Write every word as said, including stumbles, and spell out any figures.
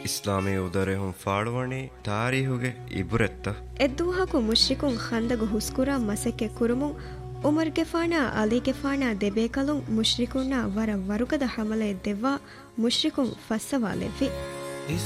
ಇಸ್ಲಾಮಿ ಉದರೆಹುಂ ಫಾಳುವಣಿ ತಾರೀಹುಗೆ ಇಬುರೆತ್ತ ಎದ್ದುಹಾಕು ಮುಶ್ರಿಕುಂ ಖಂದಗು ಹುಸ್ಕುರಾ ಮಸಕ್ಕೆ ಕುರುಮುಂ ಉಮರ್ಗೆ ಫಾಣಾ ಅಲಿಗೆ ಫಾಣಾ ದೆಬೇಕಲುಂ ಮುಶ್ರಿಕುನ್ನ ವರ ವರುಕದ ಹಮಲೆ ದೆವ್ವಾ ಮುಶ್ರಿಕುಂ ಫಸ್ಸವಾಲೆವ್ವಿ